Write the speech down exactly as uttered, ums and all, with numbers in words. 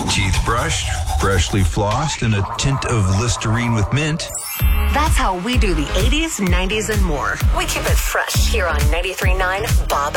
Teeth brushed, freshly flossed, and a tint of Listerine with mint. That's how we do the eighties, nineties, and more. We keep it fresh here on ninety-three point nine Bob